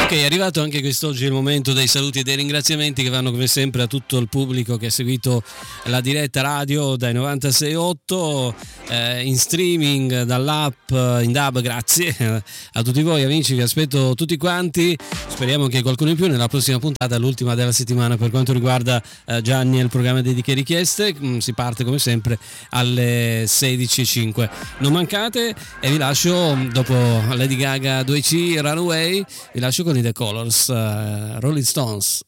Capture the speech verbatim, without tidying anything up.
Ok, è arrivato anche quest'oggi il momento dei saluti e dei ringraziamenti che vanno come sempre a tutto il pubblico che ha seguito la diretta radio dai novantasei virgola otto eh, in streaming, dall'app, in D A B. Grazie a tutti voi amici, vi aspetto tutti quanti, speriamo che qualcuno in più nella prossima puntata, l'ultima della settimana per quanto riguarda eh, Gianni e il programma Dediche e Richieste. Mm, si parte come sempre alle sedici e cinque, non mancate, e vi lascio dopo Lady Gaga due C Runaway, vi lascio con i The Colors, uh, Rolling Stones.